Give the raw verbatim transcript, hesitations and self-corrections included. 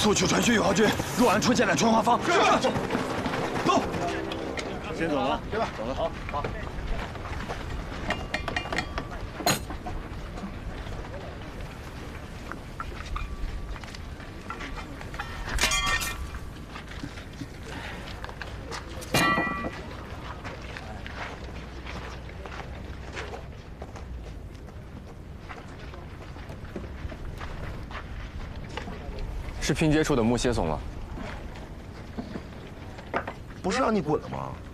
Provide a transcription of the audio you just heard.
速去传讯友好军，若安出现在春华坊。是。走。 先走了， 对吧？ 走了。好，好。 是拼接处的木歇怂了， 不是让你滚了吗？